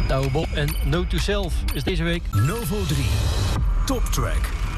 Douwe Bob en Note to Self is deze week Novo 3 Top Track.